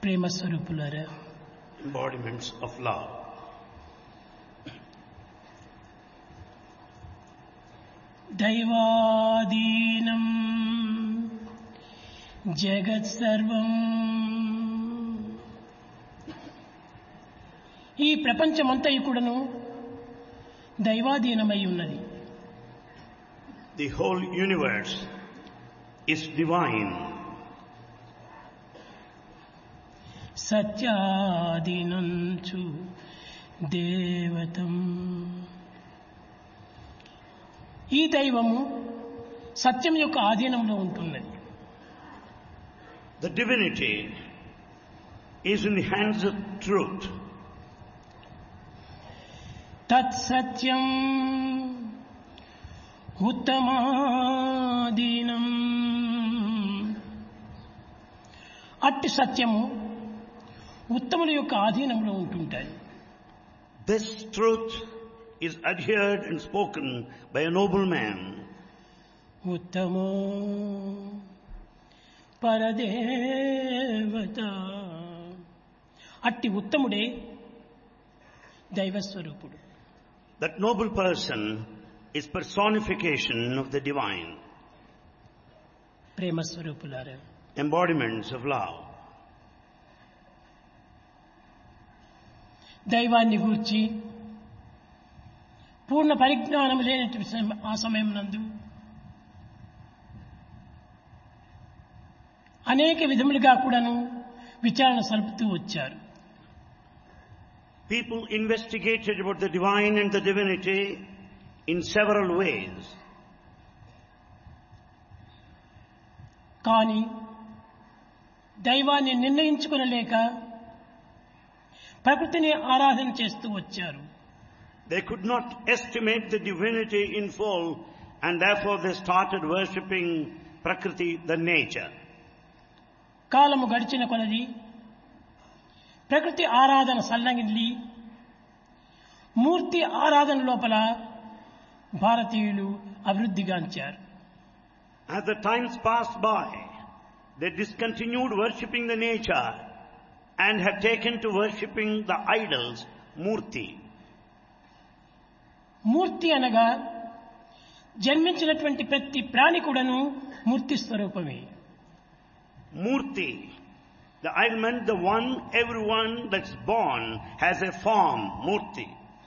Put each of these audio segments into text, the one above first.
ప్రేమ స్వరూపులారా, embodiments of love. దైవాధీనం జగత్ సర్వం. ఈ ప్రపంచమంతా కూడాను దైవాధీనమై ఉన్నది. The whole universe is divine. సత్యాధీనంచు దేవతం. ఈ దైవము సత్యం యొక్క ఆధీనంలో ఉంటున్నది. The divinity is in the hands of truth. తత్సత్యం ఉత్తమాధీనం. అట్టి సత్యము ఉత్తముల యొక్క ఆధీనంలో ఉంటుంటాయి. This truth is adhered and spoken by a noble man. ఉత్తమో పరదేవత. అట్టి ఉత్తముడే దైవస్వరూపుడు. That noble person is personification of the divine. ప్రేమ స్వరూపులారా, Embodiments of love. దైవాన్ని గూర్చి పూర్ణ పరిజ్ఞానం లేని ఆ సమయం నందు అనేక విధములుగా కూడాను విచారణ సలుపుతూ వచ్చారు. People investigated about the divine and the divinity in several ways. కానీ దైవాన్ని నిర్ణయించుకొనలేక ప్రకృతిని ఆరాధన చేస్తూ వచ్చారు. They could not estimate the divinity in full, and therefore they started worshipping Prakriti, the nature. కాలము గడిచిన కొలది ప్రకృతి ఆరాధన సల్లంగిల్లి మూర్తి ఆరాధన లోపల భారతీయులు అభివృద్ధిగాంచారు. As the times passed by, they discontinued worshipping the nature and have taken to worshipping the idols, Murti. మూర్తి అనగా జన్మించినటువంటి ప్రతి ప్రాణి కూడాను మూర్తి స్వరూపమే. Murti, the element, the one, everyone that's born has a form, Murti.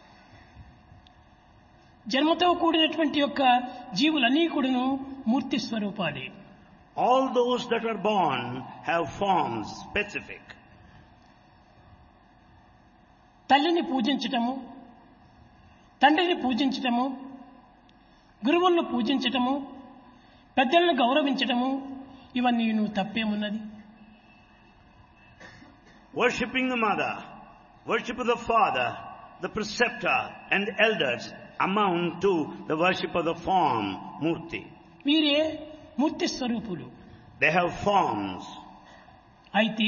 జన్మతో కూడినటువంటి యొక్క జీవులన్నీ కూడాను మూర్తి స్వరూపాలే. All those that are born have forms specific. తల్లిని పూజించటము, తండ్రిని పూజించటము, గురువులను పూజించటము, పెద్దలను గౌరవించటము, ఇవన్నీ తప్పేమున్నది? Worshipping the mother, worship of the father, the preceptor and the elders amount to the worship of the form, Murti. వీరే మూర్తి స్వరూపులు. They have forms. అయితే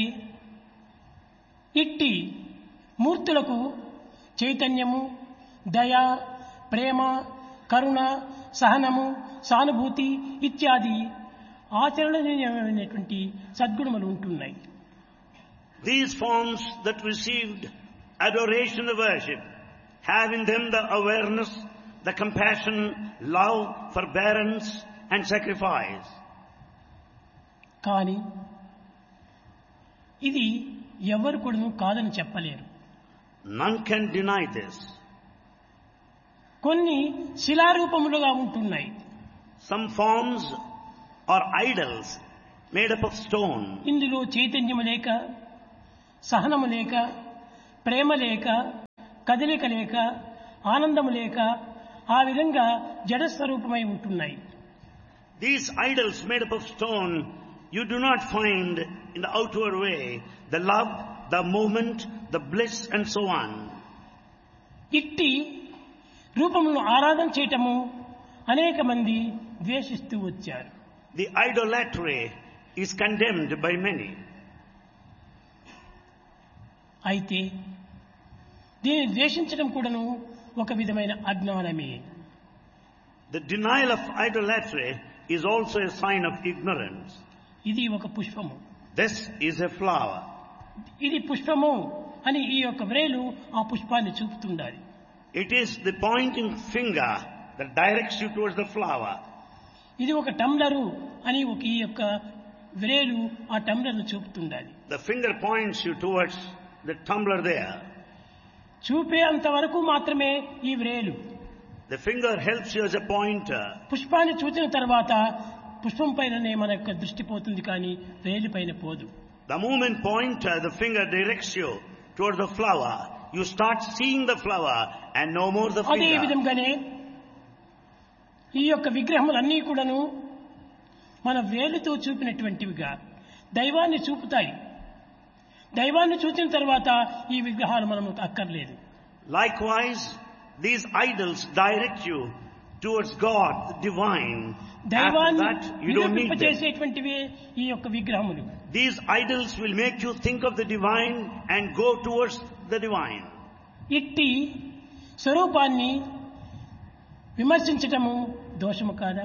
ఇట్టి మూర్తులకు చైతన్యము, దయ, ప్రేమ, కరుణ, సహనము, సానుభూతి ఇత్యాది ఆచరణీయమైనటువంటి సద్గుణములు ఉంటున్నాయి. These forms that received adoration of worship have in them the awareness, the compassion, love, forbearance and sacrifice. కానీ ఇది ఎవరు కూడా కాదని చెప్పలేరు. None can deny this. కొన్ని శిలారూపములుగా ఉంటున్నాయి. Some forms are idols made up of stone. ఇందులో చైతన్యము లేక, సహనము లేక, ప్రేమ లేక, కదలిక లేక, ఆనందము లేక ఆ విధంగా జడస్వరూపమై ఉంటున్నాయి. These idols made up of stone, you do not find in the outward way the love, the movement, the bliss and so on. ఇట్టి రూపములను ఆరాధన చేయటము అనేక మంది ద్వేషిస్తూ వచ్చారు. The idolatry is condemned by many. అయితే దీన్ని ద్వేషించడం కూడాను ఒక విధమైన అజ్ఞానమే. The denial of idolatry is also a sign of ignorance. ఇది ఒక పుష్పము. This is a flower. ఇది పుష్పము అని ఈ యొక్క వ్రేలు ఆ పుష్పాన్ని చూపుతుండాలి. It is the pointing finger that directs you towards the flower. ఇది ఒక టంబ్లరు అని ఒక ఈ యొక్క వ్రేలు ఆ టంబ్లర్ను చూపుతుండాలి. The finger points you towards the tumbler there. చూపే అంతవరకు మాత్రమే ఈ వ్రేలు. The finger helps you as a pointer. పుష్పాన్ని చూసిన తర్వాత పుష్పం పైననే మన యొక్క దృష్టి పోతుంది, కానీ వ్రేలు పైన పోదు. The moment pointer, the finger directs you towards the flower. You start seeing the flower and no more the అదే finger. విధంగానే ఈ యొక్క విగ్రహములన్నీ కూడాను మన వేలుతో చూపినటువంటివిగా దైవాన్ని చూపుతాయి. దైవాన్ని చూసిన తర్వాత ఈ విగ్రహాలు మనము అక్కర్లేదు. Likewise, these idols direct you towards God, the divine. After దైవాన్ని that, you don't need them. నిరూపింపచేసేటువంటివి ఈ యొక్క విగ్రహములు. These idols will make you think of the divine and go towards the divine. ఇట్టి స్వరూపాన్ని విమర్శించటము దోషము కాదా?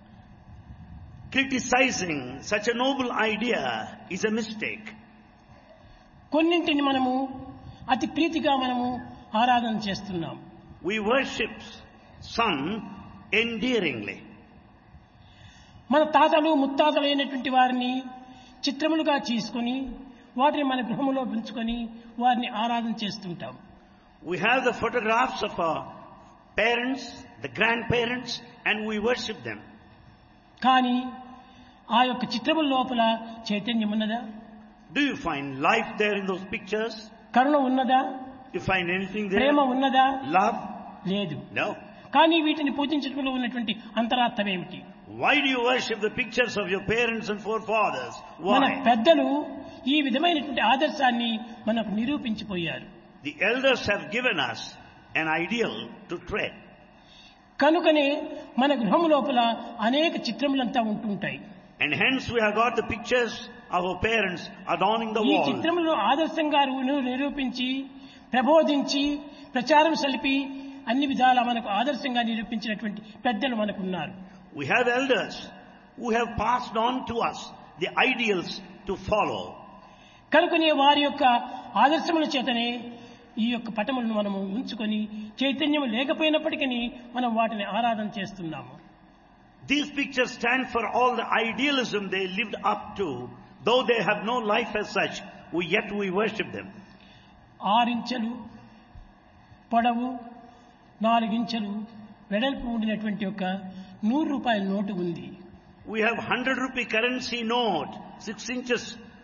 Criticizing such a noble idea is a mistake. కొన్నింటిని మనము అతి ప్రీతిగా మనము ఆరాధన చేస్తున్నాం. We worship some endearingly. మన తాతలు ముత్తాతలైనటువంటి వారిని చిత్రములుగా చేసుకొని వాటిని మన గృహములో ఉంచుకొని వారిని ఆరాధన చేస్తుంటాం. We have the photographs of our parents, the grandparents, and we worship them. కానీ ఆ యొక్క చిత్రముల లోపల చైతన్యం ఉన్నదా? Do you find life there in those pictures? కరుణ ఉన్నదా? Do you find anything there? ప్రేమ ఉన్నదా? Love? లేదు. No. కానీ వీటిని పూజించడంలో ఉన్నటువంటి అంతరార్థం ఏమిటి? Why do you worship the pictures of your parents and forefathers? మన Why? పెద్దలు ఈ విధమైనటువంటి ఆదర్శాన్ని మనకు నిరూపించిపోయారు. The elders have given us an ideal to tread. కనుకనే మన గృహం లోపల అనేక చిత్రములంతా ఉంటుంటాయి. And hence we have got the pictures of our parents adorning the ఈ wall. చిత్రములను ఆదర్శంగా నిరూపించి ప్రబోధించి ప్రచారం సలిపి అన్ని విధాలా మనకు ఆదర్శంగా నిరూపించినటువంటి పెద్దలు మనకున్నారు. We have elders who have passed on to us the ideals to follow. కనుకనే వారి యొక్క ఆదర్శముల చేతనే ఈ యొక్క పటములను మనము ఉంచుకొని చైతన్యం లేకపోయినప్పటికీ మనం వాటిని ఆరాధన చేస్తున్నాము. These pictures stand for all the idealism they lived up to. Though they have no life as such, yet we worship them. 6 ఇంచెలు పొడవు 4 ఇంచెలు వెడల్పు ఉండినటువంటి ఒక 100 రూపాయల నోటు ఉంది. We have 100 rupee currency note, 6 inches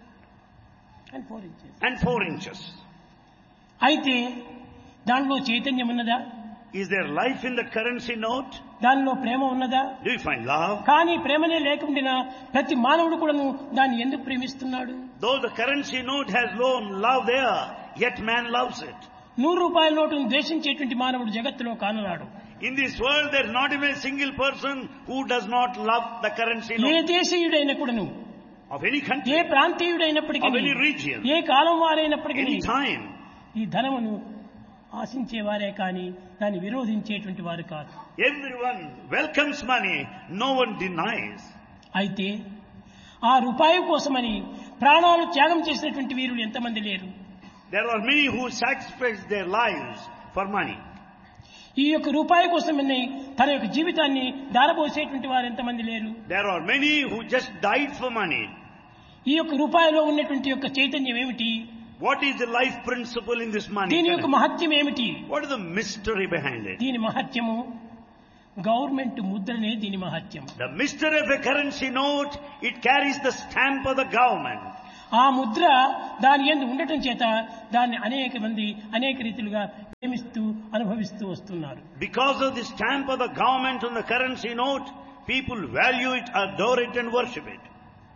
and 4 inches. అయితే దానిలో చైతన్యం ఉన్నదా? Is there life in the currency note? దానిలో ప్రేమ ఉన్నదా? Do you find love? కానీ ప్రేమనే లేకుండా ప్రతి మానవుడు కూడాను దాన్ని ఎందుకు ప్రేమిస్తున్నాడు? Though the currency note has no love there, yet man loves it. 100 రూపాయల నోటును ద్వేషించేటువంటి మానవుడు జగత్తులో కానరాడు. In this world, there is not even a single person who does not love the currency A note. దేశీయుడైన కూడాను, Of any A country, ప్రాంతీయుడైనప్పటికీ, of any region, A column వారైనప్పటికీ any time. ఈ ధనమును ఆశించేవారే కానీ దాన్ని విరోధించేటువంటి వారు కాదు. Everyone welcomes money, no one denies. అయితే ఆ రూపాయి కోసమని ప్రాణాలు త్యాగం చేసినటువంటి వీరులు ఎంతమంది లేరు? There are many who sacrifice their lives for money. ఈ యొక్క రూపాయి కోసమని తన యొక్క జీవితాన్ని దారబోసేటువంటి వారు ఎంతమంది లేరు? There are many who just died for money. ఈ యొక్క రూపాయిలో ఉన్నటువంటి యొక్క చైతన్యం ఏమిటి? What is the life principle in this money? దీని యొక్క మహత్యం ఏమిటి? What is the mystery behind it? దీని మహత్యము గవర్నమెంట్ ముద్రనే దీని మహత్యం. The mystery of a currency note, it carries the stamp of the government. ఆ ముద్ర దాని యందు ఉండటం చేత దాన్ని అనేక మంది అనేక రీతిలుగా ప్రేమిస్తూ అనుభవిస్తూ వస్తున్నారు. Because of the stamp of the government on the currency note, people value it, adore it and worship it.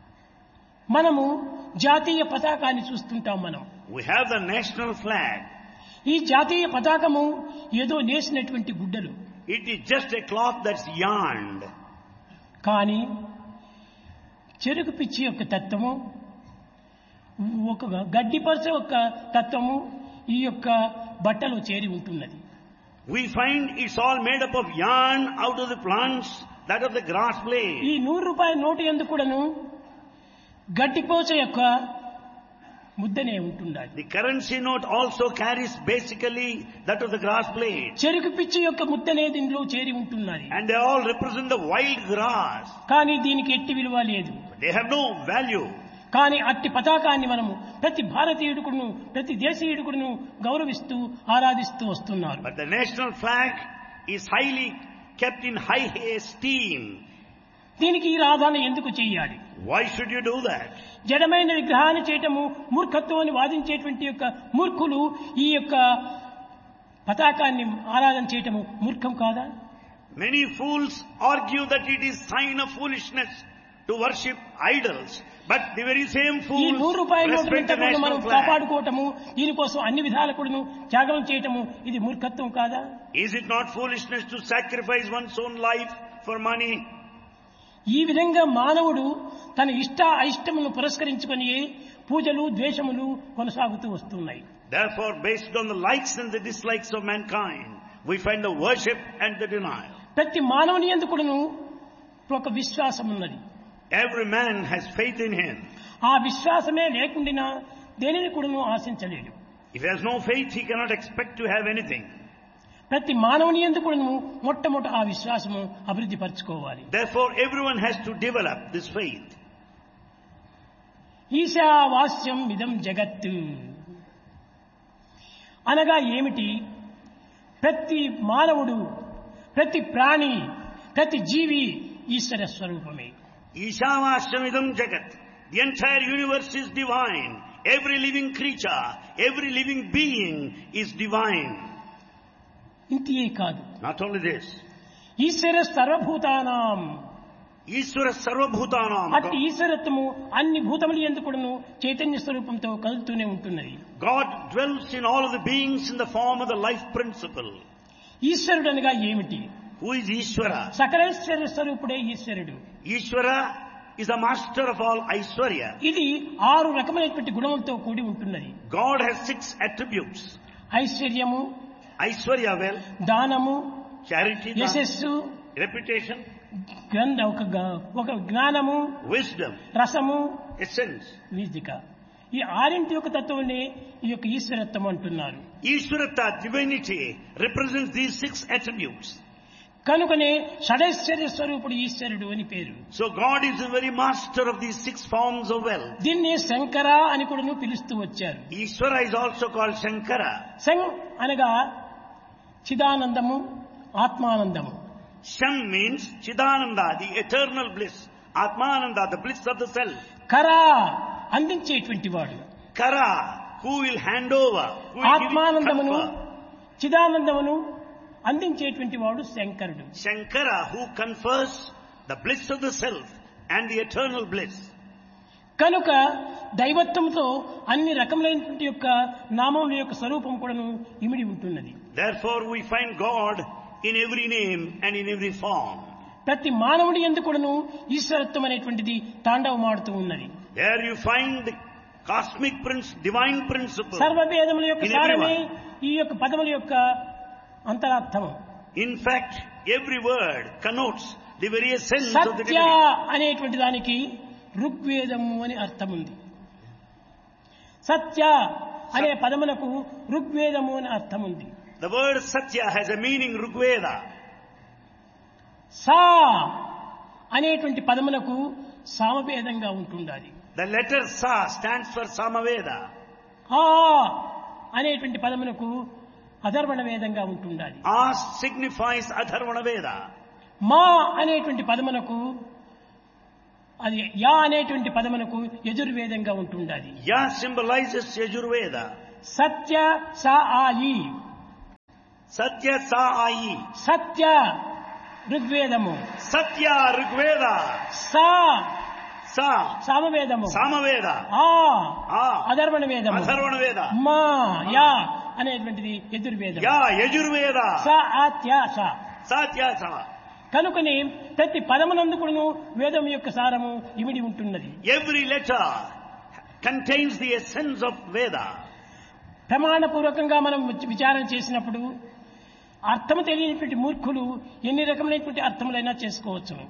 మనము జాతీయ పతాకాన్ని చూస్తుంటాం. మనం We have the national flag. ఈ జాతీయ పతాకము ఏదో నేసినటువంటి గుడ్డలు. It is just a cloth that's yarned. కానీ చెరుకు పిచ్చి యొక్క తత్వము, ఒక గడ్డిపరచ యొక్క తత్వము ఈ యొక్క బట్టలో చేరి ఉంటున్నది. We find it's all made up of yarn out of the plants, that of the grass blade. ఈ 100 రూపాయల నోటు యందు కూడాను గడ్డిపోచ యొక్క ముద్దనే ఉంటుండాలి. The currency note also carries basically that of the grass blade. చెరుకు పిచ్చి యొక్క ముద్దనే దీనిలో చేరి ఉంటున్నది. And they all represent the wild grass. కానీ దీనికి ఎట్టి విలువ లేదు. They have no value. కానీ అట్టి పతాకాన్ని మనము ప్రతి భారతీయుడుకును ప్రతి దేశీయుడుకును గౌరవిస్తూ ఆరాధిస్తూ వస్తున్నారు. But the national flag is highly kept in high esteem. దీనికి ఈ ఆరాధన ఎందుకు చేయాలి? Why should you do that? జడమైన విగ్రహాన్ని చేయటము మూర్ఖత్వం అని వాదించేటువంటి యొక్క మూర్ఖులు ఈ యొక్క పతాకాన్ని ఆరాధన చేయటము మూర్ఖం కాదా? Many fools argue that it is sign of foolishness to worship idols. But the very same ఈ fools ₹100 respect the మనం national flag. కాపాడుకోవటము దీనికోసం అన్ని విధాల కూడాను త్యాగం చేయటము ఇది మూర్ఖత్వం కాదా? Is it not foolishness to sacrifice one's own life for money? ఈ విధంగా మానవుడు తన ఇష్ట అయిష్టములను పురస్కరించుకొని పూజలు ద్వేషములు కొనసాగుతూ వస్తున్నాయి. Therefore, based on the likes and the dislikes of mankind, we find the worship and the denial. ప్రతి మానవుని యందు కూడాను ఒక విశ్వాసం ఉన్నది. Every man has faith in him. ఆ విశ్వాసమే లేకుండా దేనిని కూడాను ఆశించలేడు. If he has no faith, he cannot expect to have anything. ప్రతి మానవుని యందు కూడాను మొట్టమొదట ఆ విశ్వాసము అభివృద్ధి పరచుకోవాలి. Therefore, everyone has to develop this faith. ఈశావాస్యం ఇదం జగత్తు అనగా ఏమిటి? ప్రతి మానవుడు ప్రతి ప్రాణి ప్రతి జీవి ఈశ్వర స్వరూపమే. Ishavashamidam Jagat. The entire universe is divine. Every living creature, every living being is divine. ఇంతే కాదు, Not only this. ఈశ్వర సర్వభూతానాం. Ishvara Sarvabhutanam. అట్టి ఈశ్వరత్వము అన్ని భూతముల యందు కూడాను చైతన్య స్వరూపంతో కదులుతూనే ఉంటున్నది. God dwells in all of the beings in the form of the life principle. ఈశ్వరుడు అనగా ఏమిటి? Who is Ishvara? సకలైశ్వర్య స్వరూపుడే ఈశ్వరుడు. Ishvara is the master of all Aishwarya. ఇది 6 రకమైనటువంటి గుణములతో కూడి ఉంటున్నది. God has 6 attributes. ఐశ్వర్యము, Aishwarya, well, దానము, charity, యశస్సు, reputation, ఒక జ్ఞానము, wisdom, రసము, essence. వీజిక. ఈ 6 యొక్క తత్వమే ఈ యొక్క ఈశ్వరత్వం అంటున్నారు. Ishwarata, divinity, represents these 6 attributes. కనుకనే షడైశ్వర్య స్వరూపుడు ఈశ్వరుడు అని పేరు. So God is the very master of these 6 forms of wealth. దీన్ని శంకర అని కూడా పిలుస్తూ వచ్చారు. Ishvara is also called Shankara. శం అనగా చిదానందము, ఆత్మానందము. Sham means Chidananda, the eternal bliss. Atmananda, the bliss of the self. కరా అందించేటువంటి వాడు. Kara, who will hand over, who will give it ఆత్మానందమును confer. చిదానందమును అందించేటువంటి వాడు శంకరుడు. Shankara, who confers the bliss of the self and the eternal bliss. కనుక దైవత్వంతో అన్ని రకములైనటువంటి యొక్క నామముల యొక్క స్వరూపం కూడాను ఇమిడి ఉంటున్నది. Therefore we find God in every name and in every form. ప్రతి మానవుడి యందు కూడాను ఈశ్వరత్వం అనేటువంటిది తాండవమాడుతూ ఉన్నది. There you find the cosmic divine principle. సర్వవేదముల యొక్క In సారమే everyone. ఈ యొక్క పదముల యొక్క అంతరార్థము. In fact, every word connotes the very essence of the Satya divinity. అనేటువంటి దానికి ఋగ్వేదము అని అర్థం ఉంది. సత్య అనే పదములకు ఋగ్వేదము అని అర్థం ఉంది. The word Satya has a meaning Rigveda. సా అనేటువంటి పదములకు సామవేదంగా ఉంటుండాలి. The letter Sa stands for Samaveda. ఆ అనేటువంటి పదములకు అధర్వణ వేదంగా ఉంటుండాలి. As signifies Atharvana Veda. మా అనేటువంటి పదమునకు అది యా అనేటువంటి పదమునకు యజుర్వేదంగా ఉంటుండాలి. Ya symbolizes Yajurveda. సత్య సా ఆయి. Satya Sa Ayi. సత్య ఋగ్వేదము, Satya Rigveda. సా Sa సామవేదము, Samaveda. ఆ ఆ అధర్వణ వేదము, Atharvana Veda. మా యా అనేటువంటిది యజుర్వేదం. Ya Yajurveda. స ఆత్య స. Satya Sa. కనుకనే ప్రతి పదమునందు కూడాను వేదం యొక్క సారము ఇమిడి ఉంటున్నది. Every letter contains the essence of Veda. ప్రమాణపూర్వకంగా మనం విచారణ చేసినప్పుడు అర్థము తెలియనటువంటి మూర్ఖులు ఎన్ని రకములైనటువంటి అర్థములైనా చేసుకోవచ్చును.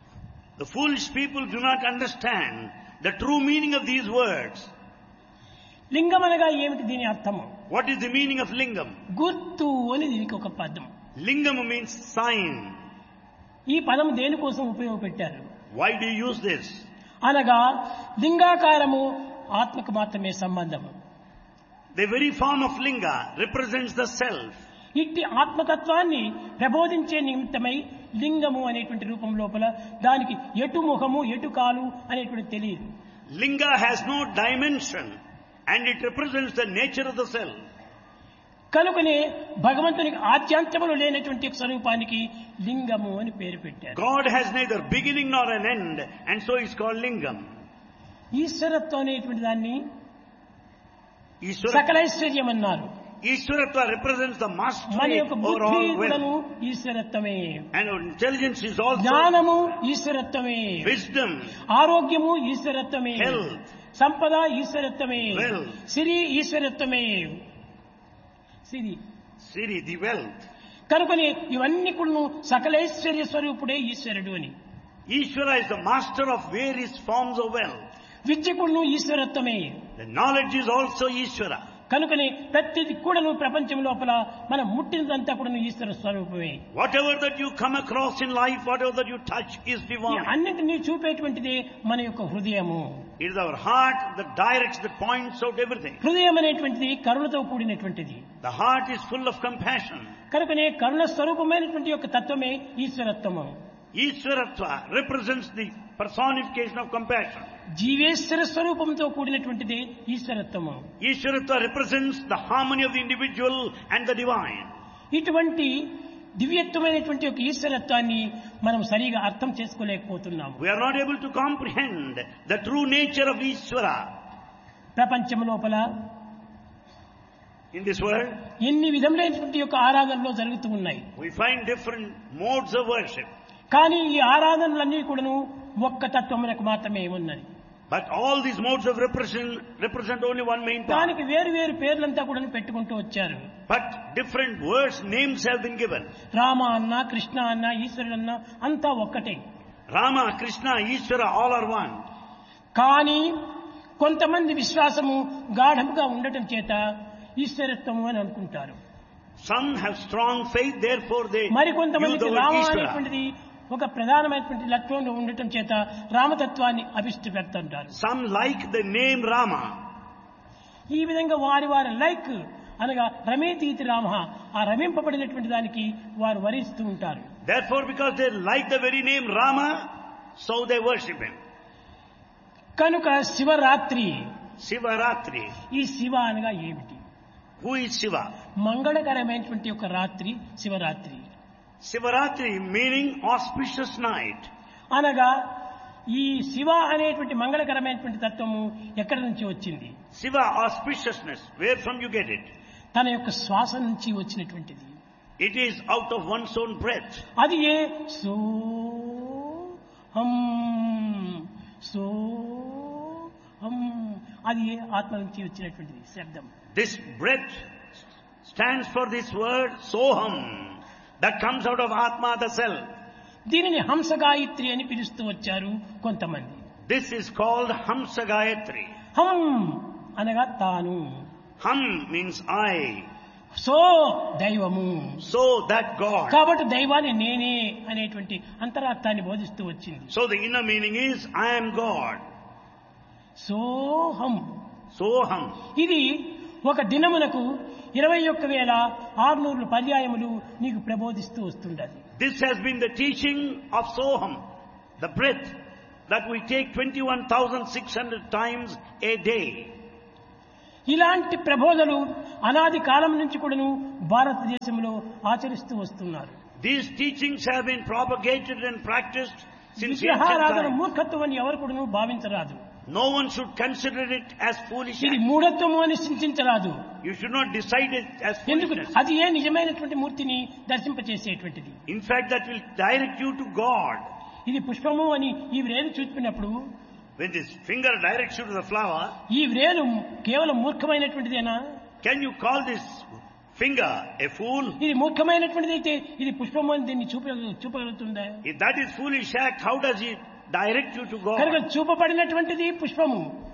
The foolish people do not understand the true meaning of these words. లింగం అనగా ఏమిటి దీని అర్థము? What is the meaning of lingam? గుర్తు అని దీనికి ఒక పదం. Lingam means sign. ఈ పదం దేనికోసం ఉపయోగపెట్టారు? Why do you use this? అనగా లింగాకారము ఆత్మకు మాత్రమే సంబంధము. The very form of linga represents the self. ఇట్టి ఆత్మతత్వాన్ని ప్రబోధించే నిమిత్తమై లింగము అనేటువంటి రూపం లోపల దానికి ఎటు ముఖము ఎటు కాలు అనేటువంటి తెలియదు. Linga has no dimension and it represents the nature of the self. కనుకనే భగవంతునికి ఆద్యాంతములు లేనటువంటి స్వరూపానికి లింగము అని పేరు పెట్టారు. God has neither beginning nor an end, and so it's called lingam. ఈశ్వరత్వం అనేటువంటి దాన్ని Ishwara, సకలైశ్వర్యం అన్నారు. Ishwaratva represents the మన mastery యొక్క over బుద్ధి all కూడాను wealth. ఈశ్వరత్వమే, And our intelligence is also జ్ఞానము ఈశ్వరత్వమే, wisdom, ఆరోగ్యము ఈశ్వరత్వమే, health, సంపద ఈశ్వరత్వమే, wealth, Siri ఈశ్వరత్వమే. Siri Siri, the wealth. కనుకని ఇవన్నీ కూడా సకలైశ్వర్య స్వరూపుడే ఈశ్వరుడు అని. Ishvara is the master of various forms of wealth. విద్య కూడా ఈశ్వరత్వమే. The knowledge is also Ishvara. కనుకని ప్రతిది కూడాను ప్రపంచం లోపల మనం ముట్టినదంతా కూడా ఈశ్వర స్వరూపమే. Whatever that you come across in life, whatever that you touch is ఈ divine. అన్నింటినీ చూపేటువంటిది మన యొక్క హృదయము. It is our heart that directs, that points out everything. హృదయం అనేటువంటిది కరుణతో కూడినటువంటిది. The heart is full of compassion. కనుకనే కరుణ స్వరూపమైనటువంటి యొక్క తత్వమే ఈశ్వరత్వము. Ishwaratva represents the personification of compassion. జీవేశ్వర స్వరూపంతో కూడినటువంటిది ఈశ్వరత్వము. Ishwaratva represents the harmony of the individual and the divine. ఇటువంటి దివ్యత్వమైనటువంటి ఒక ఈశ్వరత్వాన్ని మనం సరిగా అర్థం చేసుకోలేకపోతున్నాము. We are not able to comprehend the true nature of Ishvara. ప్రపంచం లోపల In this world, ఎన్ని విధములైనటువంటి యొక్క ఆరాధనలు జరుగుతూ ఉన్నాయి. we find different modes of worship. కానీ ఈ ఆరాధనలన్నీ కూడాను ఒక్క తత్వమునకు మాత్రమే ఉన్నది. But all these modes of represent only one main part. దానికి వేరు వేరు పేర్లంతా కూడా పెట్టుకుంటూ వచ్చారు. But different words, names have been given. Rama అన్న, కృష్ణ అన్న, ఈశ్వరుడు అన్న అంతా ఒక్కటే. Rama, Krishna, Ishvara, all are one. కానీ కొంతమంది విశ్వాసము గాఢముగా ఉండటం చేత ఈశ్వరత్వము అని అనుకుంటారు. Some have strong faith, therefore they use మరికొంతమందికి the word రామ Ishvara. అనేటువంటిది ఒక ప్రధానమైనటువంటి లక్ష్యంలో ఉండటం చేత రామతత్వాన్ని అభిష్టపెడుతుంటారు. Some like the name Rama. ఈ విధంగా వారి వారి లైక్ అనగా రమేతీతి రామ, ఆ రమింపబడినటువంటి దానికి వారు వరిస్తూ ఉంటారు. Therefore, because they like the very name Rama, so they worship him. కనుక శివరాత్రి, Sivaratri. ఈ శివ అనగా ఏమిటి? Who is Shiva? మంగళకరమైనటువంటి ఒక రాత్రి Shivaratri Sivaratri meaning auspicious night. అనగా ఈ శివ అనేటువంటి మంగళకరమైనటువంటి తత్వము ఎక్కడి నుంచి వచ్చింది? Shiva, auspiciousness. Where from you get it? తన యొక్క శ్వాస నుంచి వచ్చినటువంటిది. It is out of one's own breath. అది ఏ సో హం సో హం, అది ఏ ఆత్మ నుంచి వచ్చినటువంటిది శబ్దం. This breath stands for this word Soham, that comes out of Atma, the self. దీనిని హంస గాయత్రి అని పిలుస్తూ వచ్చారు కొంతమంది. This is called Hamsa Gayatri. హం అనగా తాను, Hum means I. సో దైవము. So that God. కాబట్టి దైవాన్ని నేనే అనేటువంటి అంతరార్థాన్ని బోధిస్తూ వచ్చింది. So the inner meaning is I am God. సోహం. Soham. ఇది ఒక దినమునకు 21,600 పర్యాయములు నీకు ప్రబోధిస్తూ వస్తుండది. This has been the teaching of Soham, the breath that we take 21,600 times a day. ఇలాంటి ప్రబోధలు అనాది కాలం నుంచి కూడాను భారతదేశంలో ఆచరిస్తూ వస్తున్నారు. These teachings have been propagated and practiced since ancient విగ్రహారాధన times. మూర్ఖత్వం అని ఎవరు కూడాను భావించరాదు. No one should consider it as foolish. ఇది మూఢత్వము అని చింతించరాదు. You should not decide it as ఎందుకు? foolishness. అది ఏ నిజమైనటువంటి మూర్తిని దర్శింపచేసేటువంటిది. In fact, that will direct you to God. ఇది పుష్పము అని ఈ వ్రేలు చూపినప్పుడు, When this finger directs you to the flower, ఈ వ్రేలు కేవలం మూర్ఖమైనటువంటిదేనా? can you call this finger a fool? ఇది మూర్ఖమైనటువంటిది అయితే ఇది పుష్పము అని దీన్ని చూపగలుగుతుందా? If that is foolish act, how does it direct you to కనుక God? చూపబడినటువంటిది పుష్పము.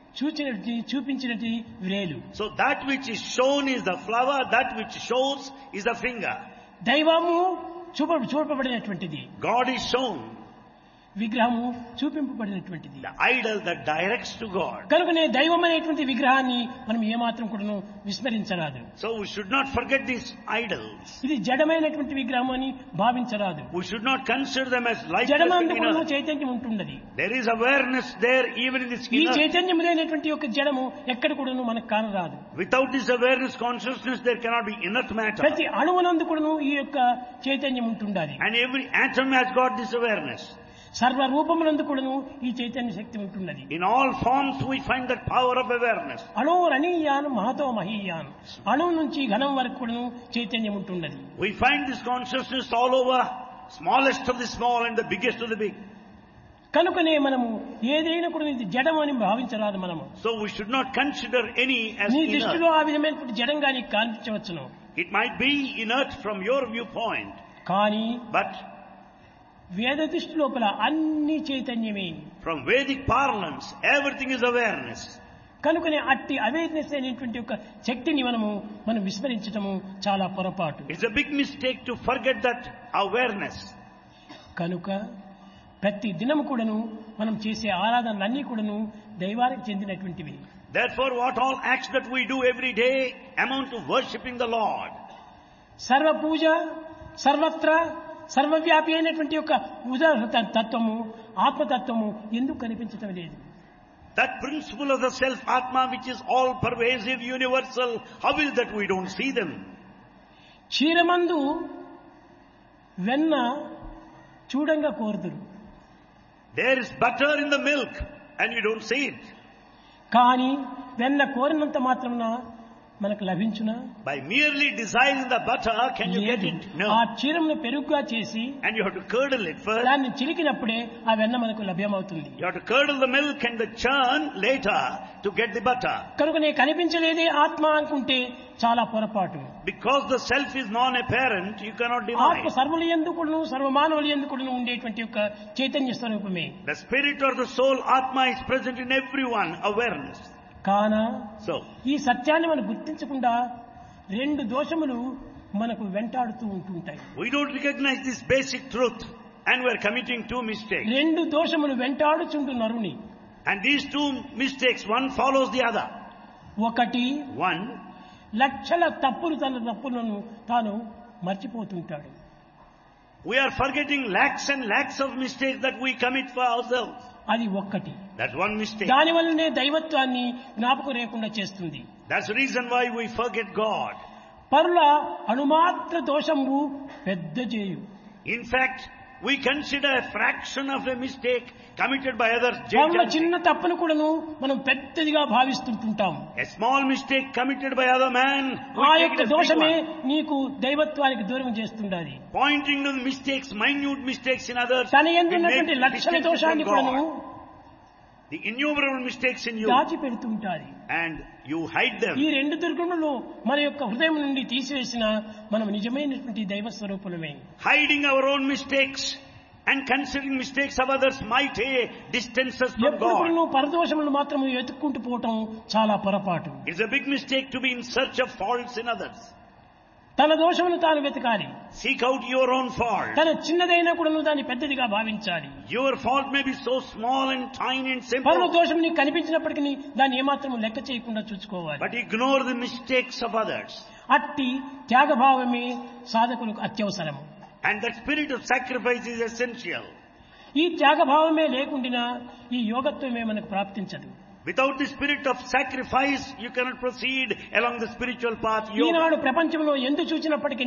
చూపించినది వ్రేలు. So that which is shown is the flower, that which shows is the finger. దైవము చూపబడినటువంటిది, God is shown, విగ్రహము చూపింపబడినటువంటిది. the idol that directs to God. కనుకనే దైవం అనేటువంటి విగ్రహాన్ని మనం ఏమాత్రం కూడా విస్మరించరాదు. So we should not forget these idols. ఇది జడమైనటువంటి విగ్రహం అని భావించరాదు. We should not consider them as lifeless జడమందు in earth. చైతన్యం ఉంటున్నది. There is awareness there even in this ఈ earth. చైతన్యం లేనటువంటి యొక్క జడము ఎక్కడ కూడా మనకు కానరాదు. Without this awareness, consciousness, there cannot be inert matter. ప్రతి అణువునందు కూడా ఈ యొక్క చైతన్యం ఉంటుండాలి. And every atom has got this awareness. సర్వ రూపమునందు కూడాను ఈ చైతన్య శక్తి ఉంటున్నది. In all forms we find that power of awareness. అణోరణీయాన్ Mahato మహీయాన్, అణువు నుంచి ఘనం వరకు కూడాను చైతన్యం ఉంటున్నది. We find this consciousness all over, smallest of the small and the biggest of the big. కనుకనే మనము ఏదైనా కూడా ఇది జడం అని భావించరాదు మనము. So we should not consider any as నీ inert. దృష్టిలో ఆ విధమైనటువంటి జడంగా నీకు కనిపించవచ్చును. It might be inert from your viewpoint, కానీ but వేద దృష్టి లోపల అన్ని చైతన్యమే. from Vedic parlance, everything is awareness. కనుకనే అట్టి అవేర్నెస్ అనేటువంటి ఒక శక్తిని మనం విస్మరించటము చాలా పొరపాటు. It's a big mistake to forget that awareness. కనుక ప్రతి దినము కూడాను మనం చేసే ఆరాధనలన్నీ కూడాను దైవానికి చెందినటువంటివి. Therefore, what all acts that we do every day amount to worshipping the Lord. సర్వ పూజ సర్వత్ర సర్వవ్యాపి అయినటువంటి యొక్క ఉదాహరణ తత్వము ఆత్మతత్వము ఎందుకు కనిపించటం లేదు? That principle of the self Atma, which is all pervasive, universal, how is that we don't see them? క్షీరమందు వెన్న చూడంగా కోరుదురు. There is butter in the milk and you don't see it. కానీ వెన్న కోరినంత మాత్రమున మనకు లభించునా? By merely desiring the butter, can you get it? ఆ No. క్షీరమును పెరుగుగా చేసి And you have to curdle it first. దాన్ని చిలికినప్పుడే ఆ వెన్న మనకు లభ్యమవుతుంది. You have to curdle the milk and the churn later to get the butter. కనుకనే కనిపించలేదే ఆత్మ అనుకుంటే చాలా పొరపాటు. Because the self is non-apparent, you cannot ఆత్మ deny. సర్వుల యందు కూడాను సర్వమానవుల యందు కూడాను ఉండేటువంటి యొక్క చైతన్య స్వరూపమే. The spirit or the soul Atma is present in everyone, awareness. కాన So, ఈ సత్యాన్ని మనం గుర్తించకుండా రెండు దోషములు మనకు వెంటాడుతూ ఉంటుంటాయి. we don't recognize this basic truth and we're committing two mistakes. రెండు దోషములు వెంటాడుచుంటు నరుని. And these two mistakes, one follows the other. ఒకటి One, లక్షల తన తప్పులను తాను మర్చిపోతుంటాడు. we are forgetting lakhs and lakhs of mistakes that we commit for ourselves. అది ఒక్కటి. That's one mistake. దాని వల్లనే దైవత్వాన్ని జ్ఞాపకం లేకుండా చేస్తుంది. That's the reason why we forget God. పరుల అణుమాత్ర దోషంబు పెద్ద చేయు. In fact, we consider a fraction of a mistake committed by others. పరుల చిన్న తప్పును కూడాను మనం పెద్దదిగా భావిస్తుంటాం. A small mistake committed by other man, we ఆ take యొక్క it as big దోషమే one. నీకు దైవత్వానికి దూరం చేస్తుండాలి. Pointing to the mistakes, minute mistakes in others, తన we యందు ఉన్నటువంటి make లక్షల mistakes దోషాన్ని from కూడాను God. The innumerable mistakes in you, దాచిపెడుతుంటారు. and you hide ఈ them. రెండు దుర్గుణులు మన యొక్క హృదయం నుండి తీసివేసిన మనం నిజమైనటువంటి దైవ స్వరూపులమే. Hiding our own mistakes and considering mistakes of others might distance us from ఎప్పుడు God. నువ్వు పరదోషములు మాత్రం ఎత్తుక్కుంటూ పోవటం చాలా పొరపాటు. It's a big mistake to be in search of faults in others. తన దోషమును తాను వెతకాలి. Seek out your own fault. తన చిన్నదైనా కూడా నువ్వు దాన్ని పెద్దదిగా భావించాలి. Your fault may be so small and tiny and పరుల simple, దోషం నీకు కనిపించినప్పటికీ దాన్ని ఏమాత్రం లెక్క చేయకుండా చూసుకోవాలి. but ignore the mistakes of others. అట్టి త్యాగభావమే సాధకులకు అత్యవసరము. And that spirit of sacrifice is essential. ఈ త్యాగభావమే లేకుండా ఈ యోగత్వమే మనకు ప్రాప్తించదు. Without the spirit of sacrifice, you cannot proceed along the spiritual path. Eenadu Yoga. ప్రపంచంలో ఎందు చూసినప్పటికీ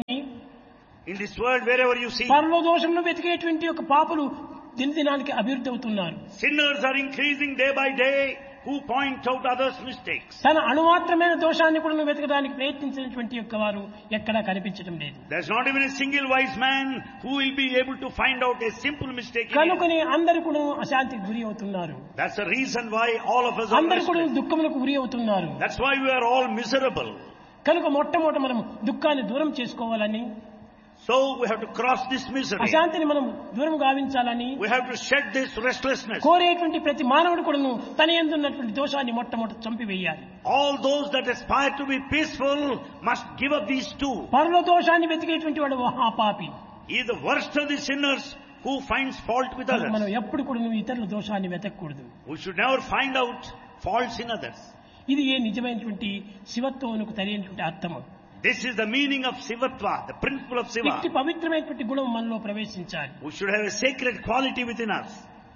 In this world, wherever you see, పరలో దోషంలో వెతికేటువంటి ఒక పాపులు దినదినానికి అభివృద్ధి అవుతున్నారు. sinners are increasing day by day who point out others' mistakes. తన అణుమాత్రమైన దోషాన్ని కూడా వెతకడానికి ప్రయత్నించినటువంటి యొక్క వారు ఎక్కడా కనిపించడం లేదు. There's not even a single wise man who will be able to find out a simple mistake in him. కనుకనే అందరు కూడా అశాంతికి గురి అవుతున్నారు. That's the reason why all of us are అందరు కూడా restless. దుఃఖములకు గురి అవుతున్నారు. That's why we are all miserable. కనుక మొట్టమొదట మనం దుఃఖాన్ని దూరం చేసుకోవాలని So we have to cross this misery. అశాంతిని మనం దూరం గావించాలని We have to shed this restlessness. కోరేటువంటి ప్రతి మానవుడు కూడాను తన యందు ఉన్నటువంటి దోషాన్ని మొట్టమొదటి చంపివేయాలి. All those that aspire to be peaceful must give up these two. పరుల దోషాన్ని వెతికేటువంటి వాడు మహాపాపి. He is the worst of the sinners who finds fault with మనం others. ఎప్పుడు కూడా ఇతరుల దోషాన్ని వెతకూడదు. We should never find out faults in others. ఇది ఏ నిజమైనటువంటి శివత్వమునకు తెలియనటువంటి అర్థము. This is the meaning of Sivatva, the principle of Siva. ఇట్టి పవిత్రమైనటువంటి గుణం మనలో ప్రవేశించాలి. We should have a sacred quality within us.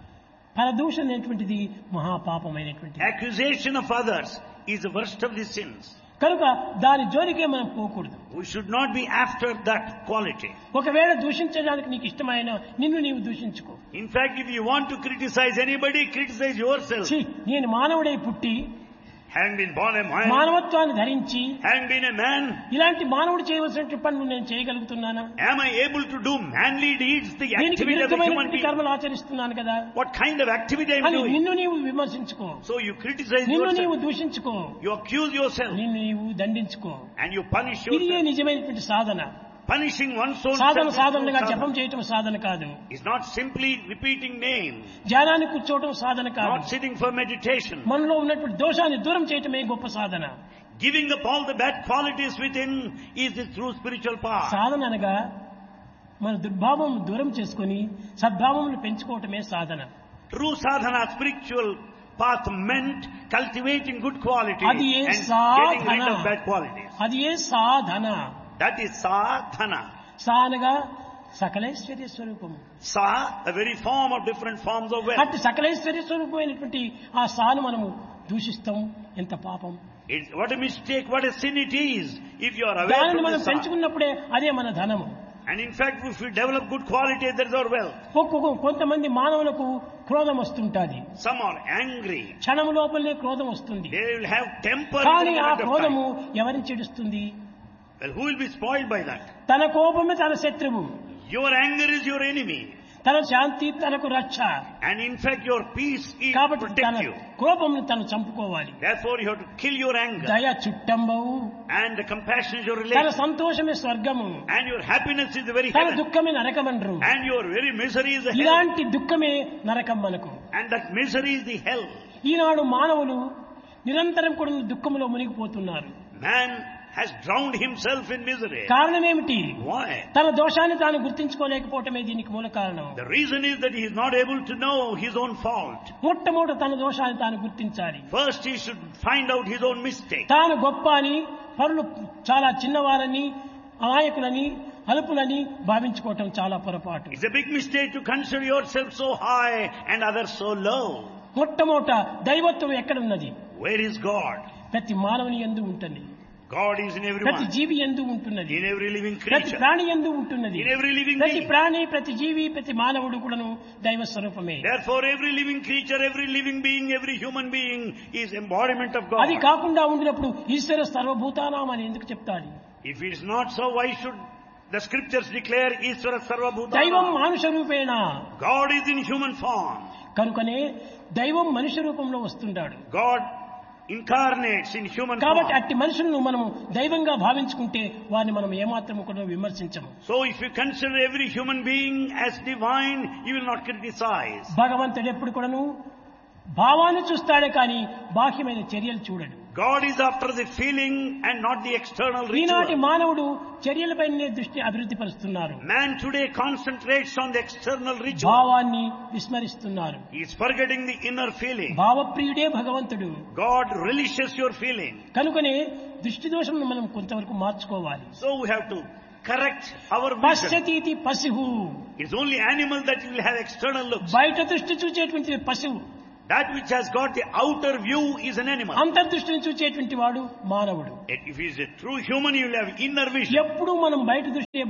పరదూషణ అనేటువంటిది మహాపాపమైనటువంటిది. Accusation of others is the worst of the sins. కనుక దాని జోలికే మనం పోకూడదు. We should not be after that quality. ఒకవేళ దూషించడానికి నీకు ఇష్టమైన నిన్ను నీవు దూషించుకో. In fact, if you want to criticize anybody, criticize yourself. ఛీ, నేను మానవుడై పుట్టి Having been born a man, మానవత్వాన్ని ధరించి having been a man, ఇలాంటి మానవుడు చేయవలసిన పనులు నేను చేయగలుగుతున్నానా? am I able to do manly deeds, the దీనికి activity of a human విరుద్ధమైనటువంటి being? కర్మలు ఆచరిస్తున్నాను కదా What kind of activity I am అని doing? నిన్ను నీవు విమర్శించుకో, So you criticize నిన్ను నీవు yourself, దూషించుకో, you accuse yourself, నిన్ను నీవు దండించుకో. and you punish ఇది ఏ yourself. నిజమైనటువంటి సాధన. Punishing one's own సాధనగా self జపం చేయటం సాధన కాదు. is not simply repeating names, ధ్యానాన్ని కూర్చోవటం సాధన కాదు. not sitting for meditation. మనలో ఉన్నటువంటి దోషాన్ని దూరం చేయటమే గొప్ప సాధన. Giving up all the bad qualities within is the true spiritual path. సాధన అనగా మన దుర్భావం దూరం చేసుకొని సద్భావమును పెంచుకోవటమే సాధన. True sadhana, spiritual path meant cultivating good qualities అది ఏ and getting rid Sadhana. of bad qualities. అది ఏ సాధన. That is sadhana. సా అనగా సకలైశ్వర్య స్వరూపము. Sa, a very form of different forms of wealth. అట్టి సకలైశ్వర్య స్వరూపమైనటువంటి ఆ సాను మనము దూషిస్తాం. ఎంత పాపం. It's, what a mistake, what a sin it is if you are aware దానిని from మనం the sa. పెంచుకున్నప్పుడే అదే మన ధనము. And in fact, if we develop good qualities, that is our wealth. కొంతమంది మానవులకు క్రోధం వస్తుంటాది. Some are angry. క్షణం లోపలనే క్రోధం వస్తుంది. They will have temper. కానీ in the ఆ moment of క్రోధము time. ఎవరిని చెడుస్తుంది? Well, who will be spoiled by that? తన కోపమే తన శత్రువు. Your anger is your enemy. తన శాంతి తనకు రక్ష. And in fact, your peace is కాబట్టి protect తన you. కోపమును తను చంపుకోవాలి. Therefore, you have to kill your anger. దయ చుట్టంబవు. And the compassion is your తన relation. సంతోషమే స్వర్గము. And your happiness is the very తన heaven. దుఃఖమే నరకమండ్రు. And your very misery is the hell. ఇలాంటి దుఃఖమే నరకం మనకు. And that misery is the hell. ఈనాడు మానవులు నిరంతరం కూడా దుఃఖములో మునిగిపోతున్నారు. Man has drowned himself in misery. కారణం ఏమిటి? Why? తన దోషాన్ని తాను గుర్తించుకోలేకపోవటమే దీనికి మూల కారణం. The reason is that he is not able to know his own fault. మొట్టమొదట తన దోషాన్ని తాను గుర్తించాలి. First, he should find out his own mistake. తాను గొప్ప అని, పరులు చాలా చిన్నవారని, అమాయకులని, అల్పులని భావించుకోవటం చాలా పొరపాటు. It's a big mistake to consider yourself so high and others so low. మొట్టమొదట దైవత్వం ఎక్కడున్నది? Where is God? ప్రతి మానవుని యందు ఉంటుంది. God is in ప్రతి everyone. జీవి యందు ఉంటున్నది. In every living ప్రతి creature. ప్రాణి యందు ఉంటున్నది. In every living ప్రతి being. ప్రాణి, ప్రతి జీవి, ప్రతి మానవుడు కూడాను దైవ స్వరూపమే. Therefore, every living creature, every living being, every human being is embodiment of God. అది కాకుండా ఉండినప్పుడు ఈశ్వర సర్వభూతానాం అని ఎందుకు చెప్తాడు? If it is not so, why should the scriptures declare Ishvara Sarva దైవం Bhutana? మానుష రూపేణ. God is in human form. కనుకనే దైవం మనుష్య రూపంలో వస్తుంటాడు. God incarnates in human కాబట్టి form. అట్టి మనుషులను మనము దైవంగా భావించుకుంటే వారిని మనం ఏమాత్రం కూడా విమర్శించము. So if you consider every human being as divine, you will not criticize. భగవంతుడు ఎప్పుడు కూడాను భావాన్ని చూస్తాడే కానీ బాహ్యమైన చర్యలు చూడడు. God is after the feeling and not the external ఈనాటి ritual. మానవుడు చర్యలపైనే దృష్టి అభివృద్ధి పరుస్తున్నారు. Man today concentrates on the external ritual. భావాన్ని విస్మరిస్తున్నారు. He is forgetting the inner feeling. భావప్రియుడే భగవంతుడు. God relishes your feeling. కనుకనే దృష్టి దోషం మనం కొంతవరకు మార్చుకోవాలి. So we have to correct our vision. పశ్యతీతి పశువు. It's only animal that will have external looks. బయట దృష్టి చూచేటువంటి పశువు. That which has got the outer view is an animal. అంతర్దృష్టిని చూచేటువంటి వాడు మానవుడు. If he is a true human, he will have inner vision. ఎప్పుడు మనం బయట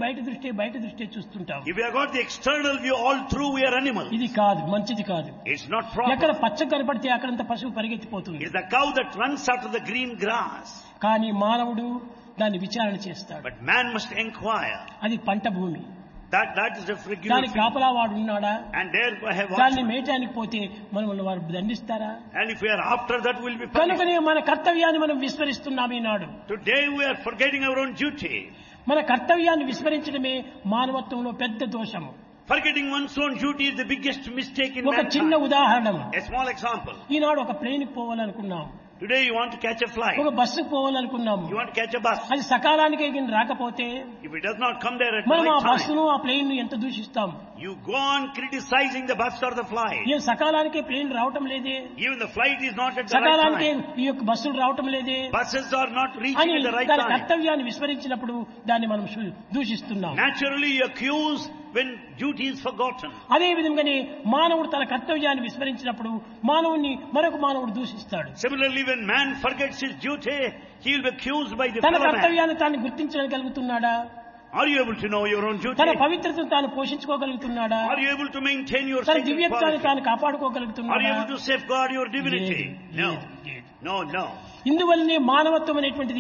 దృష్టి చూస్తుంటాం. If we have got the external view all through, we are animals. ఇది కాదు, మంచిది కాదు. It's not ఎక్కడ proper. పచ్చ కనపడితే అక్కడంత పశువు పరిగెత్తిపోతుంది. It's the cow that runs after the green grass. కానీ మానవుడు దాన్ని విచారణ చేస్తాడు. But man must inquire. అది పంట భూమి. That is a regular దానికి field. కాపలా వాడు ఉన్నాడా? And therefore have దాన్ని watchmen. మేయటానికి పోతే మనల్ని వారు దండిస్తారా? And if we are after that, we'll be punished. కనుకనే మన కర్తవ్యాన్ని మనం విస్మరిస్తున్నాం ఈనాడు. Today we are forgetting our own duty. మన కర్తవ్యాన్ని విస్మరించడమే మానవత్వంలో పెద్ద దోషము. Forgetting one's own duty is the biggest mistake in ఒక చిన్న mankind. ఉదాహరణ. A small example. ఈనాడు ఒక ప్లేన్కి పోవాలనుకున్నాం, Today you want to catch a flight. ఒక బస్సుకు పోవాలనుకున్నాము. You want to catch a bus. అది సకాలానికి రాకపోతే If it does not come there at the మనం ఆ right time, బస్సును ఆ ప్లేన్ ఎంత దూషిస్తాం. you go on criticizing the bus or the flight. ఏం సకాలానికి ప్లేన్ రావటం లేదే, Even the flight is not at the right సకాలానికి time. ఈ యొక్క బస్సులు రావటం లేదే Buses are not అని reaching at the right దాని time. కర్తవ్యాన్ని విస్మరించినప్పుడు దాన్ని మనం దూషిస్తున్నాం. Naturally you accuse when duty is forgotten. అదే విధంగానే మానవుడు తన కర్తవ్యాన్ని విస్మరించినప్పుడు మానవుని మరొక మానవుడు దూషిస్తాడు. Similarly, when man forgets his duty, he will be accused by the తన fellow man. కర్తవ్యాన్ని తాను గుర్తించగలుగుతున్నాడా? Are you able to know your own duty? తన పవిత్రతను తాను పోషించుకోగలుగుతున్నాడా? Are you able to maintain your తన sacred దివ్యత్వాన్ని quality? తాను Are you కాపాడుకోగలుగుతున్నాడా? able to safeguard your divinity? No. No. ఇందువల్లనే మానవత్వం అనేటువంటిది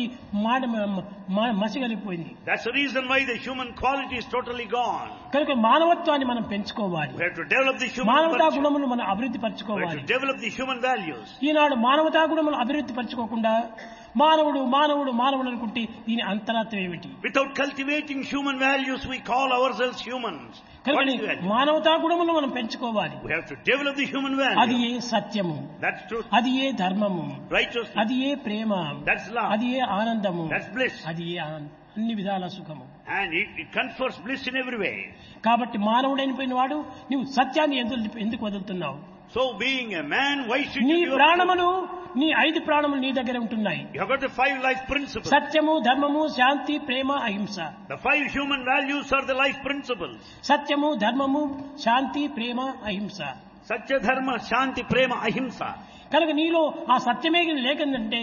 మసిగలిపోయింది. That's the reason why the human quality is totally gone. కనుక మానవత్వాన్ని మనం పెంచుకోవాలి. We have to develop the human మానవతా virtue. గుణములు మనం అభివృద్ధి We have పరచుకోవాలి. to develop the human values. ఈనాడు మానవతా గుణములు అభివృద్ధి పరచుకోకుండా మానవుడు మానవుడు మానవుడు అనుకుంటే దీని అంతరాత్వం ఏమిటి? Without cultivating human values, we call ourselves humans. What కనుక is value? మానవతా గుణములు మనం పెంచుకోవాలి. We have to develop the human అది value. ఏ సత్యము, That's truth. అది ఏ ధర్మము, Righteousness. అది ఏ ప్రేమ, That's love. అది ఏ ఆనందము, That's bliss. అది ఏ అన్ని విధాల సుఖము. And it confers bliss in every way. కాబట్టి మానవుడైన వాడు నువ్వు సత్యాన్ని ఎందుకు వదులుతున్నావు? So being a man, why should నీ you give up? ప్రాణములు నీ 5 ప్రాణములు నీ దగ్గర ఉంటున్నాయి. You have got the 5 life principles. సత్యము, ధర్మము, శాంతి, ప్రేమ, అహింస. The 5 human values are the life principles. సత్యము, ధర్మము, శాంతి, ప్రేమ, అహింస. Satya, dharma, shanti, prema, ahimsa. కనుక నీలో ఆ సత్యమే లేకుందంటే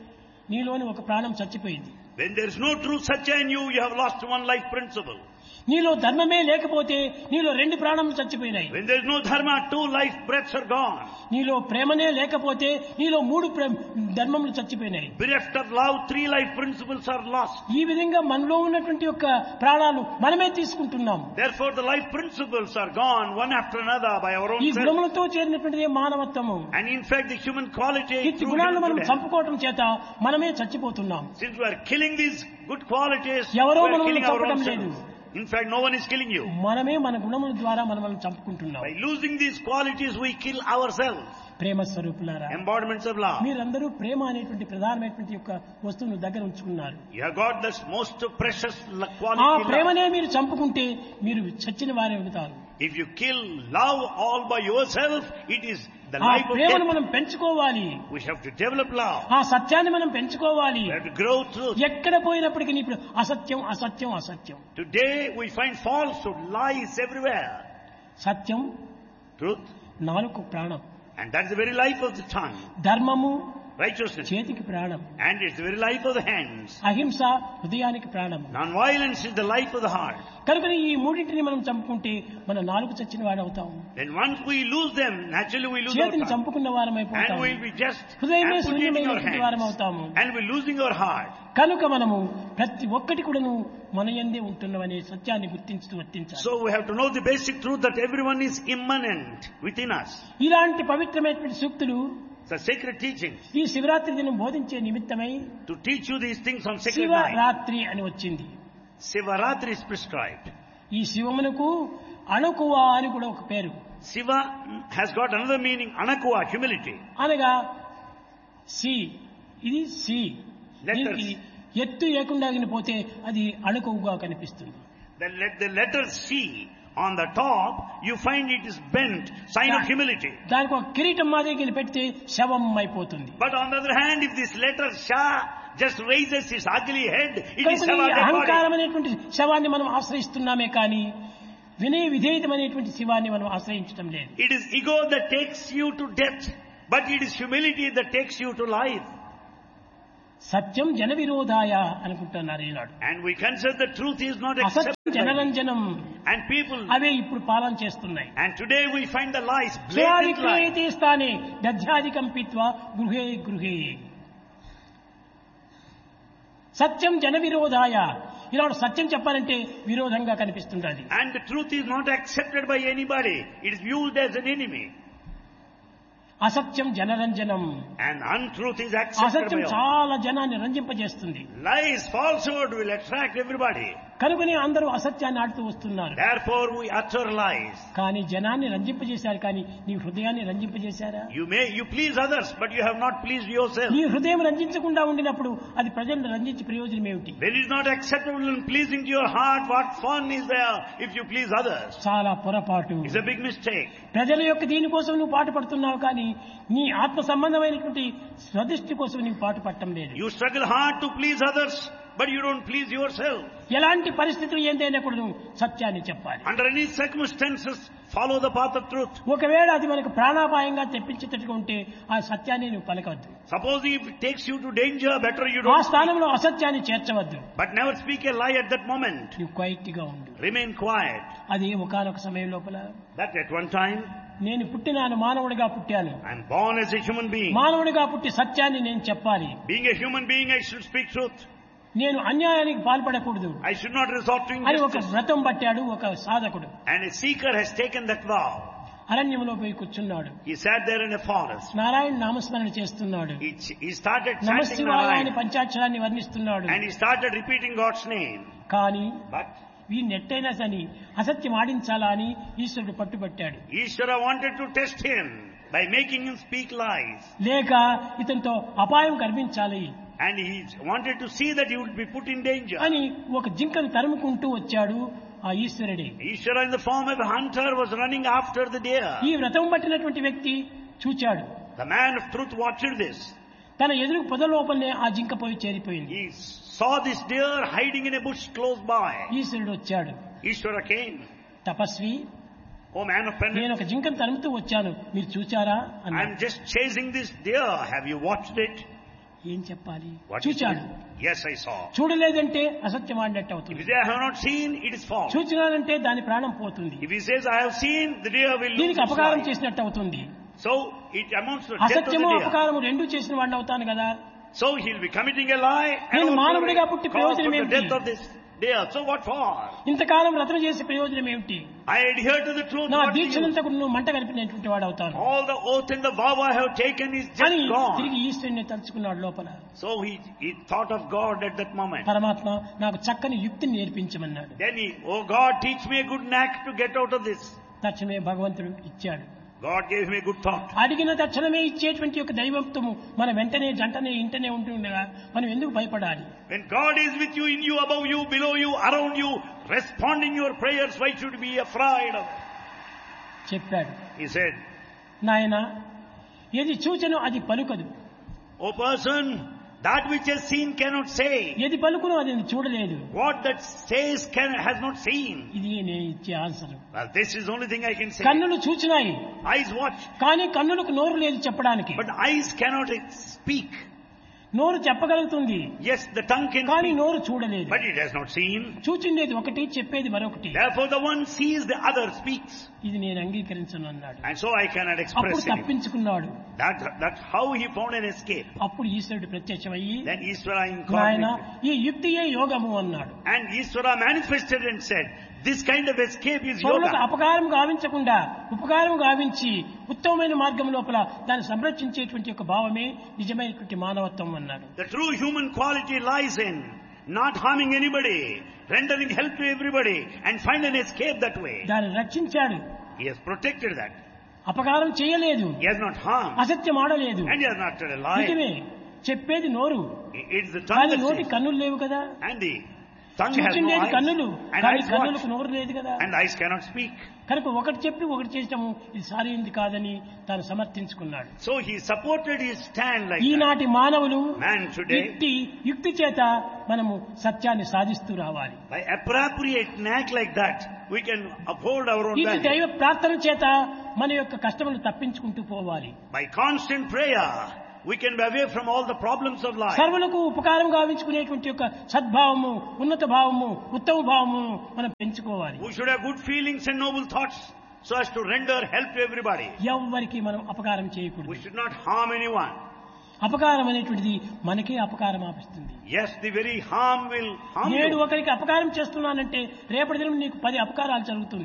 నీలోని ఒక ప్రాణం చచ్చిపోయింది. When there is no true satya in you, you have lost one life principle. నీలో ధర్మమే లేకపోతే నీలో 2 ప్రాణములు చచ్చిపోయినాయి. When there is no dharma, 2 life breaths are gone. నీలో ప్రేమనే లేకపోతే నీలో 3 ధర్మములు చచ్చిపోయినాయి. Bereft of love, 3 life principles are lost. ఈ విధంగా మనలో ఉన్నటువంటి యొక్క ప్రాణాలు మనమే తీసుకుంటున్నాం. Therefore the life principles are gone one after another by our own ఈ self. గుణములతో చేరినటువంటిదే మానవత్వము. And in fact the human quality ఈ through గుణాలను human మనం goodness. చంపుకోవటం చేత మనమే చచ్చిపోతున్నాం. Since we are killing these good qualities, we ఎవరో are మనల్ని killing our own చంపడం లేదు. selves. In fact, no one is killing you. మనమే మన గుణముల ద్వారా మనల్ని చంపుకుంటున్నాం. By losing these qualities, we kill ourselves. ప్రేమ స్వరూపులారా, Embodiments of love. మీరందరూ ప్రేమ అనేటువంటి ప్రధానమైనటువంటి యొక్క వస్తువును దగ్గర ఉంచుకున్నారు. You have got this most precious ఆ quality. Love. ప్రేమనే మీరు చంపుకుంటే మీరు చచ్చిన వారే అవుతారు. If you kill love all by yourself, it is the ఆ life of ప్రేమను death. మనం పెంచుకోవాలి. We have to develop love. ఆ సత్యాన్ని మనం పెంచుకోవాలి. We have to grow truth. ఎక్కడ పోయినప్పటికీ ఇప్పుడు అసత్యం అసత్యం అసత్యం. Today we find falsehood, lies everywhere. Satyam Truth, నాలుగు ప్రాణం, and that's the very life of the tongue. ధర్మము Righteousness, చేతికి ప్రాణం, and it's the very life of the hands. అహింస హృదయానికి ప్రాణం. Non-violence is the life of the heart. కనుక ఈ మూడింటిని మనం చంపుకుంటే మన నాలుగు చచ్చిన వాడు అవుతాం. Then once we lose them, naturally we lose our చేతిని tongue. చంపుకున్న వారం And అయిపోతాం. we'll be just హృదయమే amputating our శూన్యమైనటువంటి వారం hands. అవుతాము. And we're losing our heart. కనుక మనము ప్రతి ఒక్కటి కూడాను మన యందే ఉంటున్నవనే సత్యాన్ని గుర్తించుతూ వర్తించాలి. So we have to know the basic truth that everyone is immanent within us. ఇలాంటి పవిత్రమైనటువంటి సూక్తులు It's a sacred teaching ఈ శివరాత్రి దినం బోధించే నిమిత్తమై to teach you these things on sacred night. Shivaratri అని వచ్చింది. Sivaratri is prescribed. ఈ శివమునకు అణుకువ అని కూడా ఒక పేరు. Shiva has got another meaning, anakuva, humility. అనగా సి, ఇది సి, Letters. దీనికి ఎత్తు లేకుండా పోతే అది అణుకువగా కనిపిస్తుంది. The letter C on the top, you find it is bent, sign of humility. దానికి ఒక కిరీటం మాదిరి పెడితే శవం అయిపోతుంది. But on the other hand, if this letter Sha just raises its ugly head, it is కనుక ఈ Shiva dead అహంకారం body. అనేటువంటి శవాన్ని మనం ఆశ్రయిస్తున్నామే కానీ వినయ విధేయతమైనటువంటి శివాన్ని మనం ఆశ్రయించడం లేదు. It is ego that takes you to death, but it is humility that takes you to life. సత్యం జన విరోధాయ అనుకుంటున్నారు ఈనాడు. And we consider the truth is not అసత్యం accepted. జనరంజనం, And people, అవే ఇప్పుడు పాలన చేస్తున్నాయి. and today we find the lies, blatant lies. విక్రయతే స్థానే దధ్యాధికం పీత్వా గృహే గృహే. సత్యం జన విరోధాయ. ఈనాడు సత్యం చెప్పాలంటే విరోధంగా కనిపిస్తుండాలి. And the truth is not accepted by anybody. It is viewed as an enemy. అసత్యం జనరంజనం. And untruth is accepted అసత్యం by all. చాలా జనాన్ని రంజింపజేస్తుంది. Lies, falsehood will attract everybody. కనుకనే అందరూ అసత్యాన్ని ఆడుతూ వస్తున్నారు. Therefore we utter lies. కానీ జనాన్ని రంజింపజేశారు, కానీ నీ హృదయాన్ని రంజింపజేశారా? You please others, but you have not pleased yourself. నీ హృదయం రంజించకుండా ఉండినప్పుడు అది ప్రజలను రంజించి ప్రయోజనం ఏమిటి? When it is not acceptable and pleasing to your heart, what fun is there if you please others? చాలా పొరపాటు. It's a big mistake. ప్రజల యొక్క దీనికోసం నువ్వు పాటుపడుతున్నావు, కానీ నీ ఆత్మ సంబంధమైనటువంటి స్వదృష్టి కోసం నీవు పాటుపడటం లేదు. You struggle hard to please others, but you don't please yourself. ఎలాంటి పరిస్థితులు ఏందైనా కూడా నువ్వు సత్యాన్ని చెప్పాలి. Under any circumstances, follow the path of truth. ఒకవేళ అది మనకు ప్రాణాపాయంగా తెప్పించేటట్టుగా ఉంటే ఆ సత్యాన్ని నువ్వు పలకవద్దు. Suppose if it takes you to danger, better you ఆ don't speak. స్థానంలో అసత్యాన్ని చేర్చవద్దు. But never speak a lie at that moment. నువ్వు క్వైట్ గా ఉండు. Remain quiet. అది ఒకానొక సమయం లోపల That at one time, నేను పుట్టినాను, మానవుడిగా పుట్టాను. I'm born as a human being. మానవుడిగా పుట్టి సత్యాన్ని నేను చెప్పాలి. Being a human being, I should speak truth. నేను అన్యాయానికి పాల్పడకూడదు I should not resort to అని ఒక injustice. వ్రతం పట్టాడు ఒక సాధకుడు. And a seeker has taken that vow. అరణ్యంలో పోయి కూర్చున్నాడు. He sat there in a forest. Narayana నామస్మరణ చేస్తున్నాడు. He started chanting నమశివాయ అని Narayana. పంచాక్షరాన్ని వర్ణిస్తున్నాడు. And he started repeating God's name. కానీ But వీడిని ఎట్టయినా సని అసత్యం ఆడించాలా అని ఈశ్వరుడు పట్టుబట్టాడు. Ishvara wanted to test him by making him speak lies. లేక ఇతనితో అపాయం కల్పించాలి And he wanted to see that he would be put in danger. అని ఒక జింకను తరుముకుంటూ వచ్చాడు ఆ ఈశ్వరుడే. Ishvara in the form of a hunter was running after the deer. ఈ వ్రతం పట్టినటువంటి వ్యక్తి చూచాడు. The man of truth watched this. తన ఎదురు పొద లోపలనే ఆ జింక పోయి చేరిపోయింది. He saw this deer hiding in a bush close by. ఈశ్వరుడు వచ్చాడు. Ishvara came. Tapasvi, Oh man of నేను penance, ఒక జింకను తరుముతూ వచ్చాను, మీరు చూచారా అన్నాడు. I'm just chasing this deer. Have you watched it? ఏం చెప్పాలి? What is చూచాడు. it? Yes, I saw. చూడలేదంటే అసత్యం ఆడినట్టు If అవుతుంది. he says I have not seen, it is false. చూచినానంటే దాని ప్రాణం పోతుంది. If he says I have seen, the deer will lose దీనికి its అపకారం life. చేసినట్టు అవుతుంది. So it amounts to death of the అసత్యము deer. అపకారము రెండు చేసిన వాడిని అవుతాను కదా. So he'll be committing a lie and నేను also మానవుడిగా పుట్టి cause for ప్రయోజనం the ఏమిటి? death of this deer. So what for? ఇంతకాలం వ్రతం చేసే ప్రయోజనం ఏమిటి? I adhere to the truth. నా What do you? దీక్షనంతకు నువ్వు మంట కలిపినటువంటి వాడు అవుతాను All the oath and the vow I have taken is అని just gone. తిరిగి ఈశ్వరుని తలుచుకున్నాడు లోపల. So he thought of God at that moment. పరమాత్మ నాకు చక్కని యుక్తిని నేర్పించమన్నాడు. Then oh God, teach me a good knack to get out of this. తక్షణమే భగవంతుడు ఇచ్చాడు. God gave me a good thought. అడిగిన తక్షణమే ఇచ్చేటువంటి ఒక దైవత్వము మన వెంటనే జంటనే ఇంటనే ఉంటుండగా మనం ఎందుకు భయపడాలి? When God is with you, in you, above you, below you, around you, responding your prayers, why should you be afraid of? చెప్పాడు. He said, నాయనా, ఏది చూచెనో అది పలుకదు, O person, that which has seen cannot say. ఏది పలుకునో అది చూడలేదు. What that says has not seen. ఇది నేను ఇచ్చే answer. Well, this is the only thing I can say. కన్నులు చూచినాయి, Eyes watch, కానీ కన్నులకు నోరు లేదు చెప్పడానికి. but eyes cannot speak. నోరు చెప్పగలుగుతుంది, Yes, the tongue can కానీ speak, నోరు చూడలేదు. but it has not seen. చూచిండేది ఒకటి, చెప్పేది మరొకటి. Therefore, the one sees, the other speaks. ఇది నేను అంగీకరించను అన్నాడు. And so I cannot అప్పుడు express it. తప్పించుకున్నాడు. That's how he found an escape. అప్పుడు ఈశ్వరుడు ప్రత్యక్షమయ్యి, Then Ishvara నాయన incarnated. ఈ యుక్తియే యోగము అన్నాడు. And Ishvara manifested and said, this kind of escape is పరులకు yoga. అపకారం గావించకుండా ఉపకారం గావించి ఉత్తమమైన మార్గం లోపల దాన్ని సంరక్షించేటువంటి ఒక భావమే నిజమైనటువంటి మానవత్వం అన్నాడు. The true human quality lies in not harming anybody, rendering help to everybody, and find an escape that way. దాన్ని రక్షించాడు. He has protected that. అపకారం చేయలేదు, He has not harmed, అసత్యం ఆడలేదు. and he has not told a lie. నిజమే, చెప్పేది నోరు, It's the tongue కానీ that నోటి says, కన్నులు లేవు కదా. and the tongue has no చూచిండేది eyes, కన్నులు, and కానీ eyes కన్నులకు watch, నోరు లేదు కదా. and eyes cannot speak. కనుక ఒకటి చెప్పి ఒకటి చేసటము ఇది సారైంది కాదని తాను సమర్థించుకున్నాడు. So he supported his stand like that. ఈనాటి మానవులు Man today, యుక్తి చేత మనము సత్యాన్ని సాధిస్తూ రావాలి. by appropriate knack like that, we can uphold our own ఇది value. దైవ ప్రార్థన చేత మన యొక్క కష్టములు తప్పించుకుంటూ పోవాలి. By constant prayer, we can be away from all the problems of life. సర్వులకు ఉపకారం గావించుకునేటువంటి యొక్క సద్భావము, ఉన్నత భావము, ఉత్తమ భావము మనం పెంచుకోవాలి. We should have good feelings and noble thoughts so as to render help to everybody. ఎవ్వరికి మనం అపకారం We చేయకూడదు. should not harm anyone. అపకారం అనేటువంటిది మనకే అపకారం ఆపిస్తుంది. Yes, the very harm will harm నేడు you. ఒకరికి అపకారం చేస్తున్నానంటే రేపటి దినం నీకు 10 అపకారాలు జరుగుతుంది.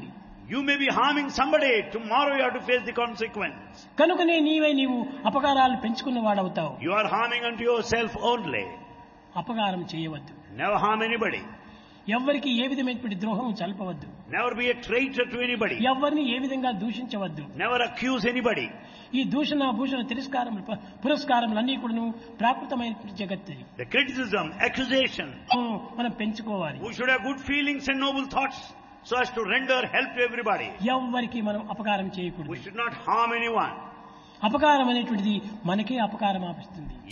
You may be harming somebody. Tomorrow you have to face the consequence. కనుకనే నీవు అపకారాలు పెంచుకున్న వాడవుతావు. You are harming unto yourself only. అపకారం చేయవద్దు. Never harm anybody. ఎవ్వరికి ఏ విధమైనటువంటి ద్రోహం చల్పవద్దు. Never be a traitor to anybody. ఎవరిని ఏ విధంగా దూషించవద్దు. Never accuse anybody. ఈ దూషణ భూషణ తిరస్కారములు పురస్కారములన్నీ కూడాను ప్రాకృతమైన జగత్తు. The criticism, accusation. మనం పెంచుకోవాలి. We should have good feelings and noble thoughts so as to render help to everybody. ఎవ్వరికి మనం అపకారం చేయకూడదు. We should not harm anyone. అపకారం అనేటువంటిది మనకే అపకారం ఆపిస్తుంది.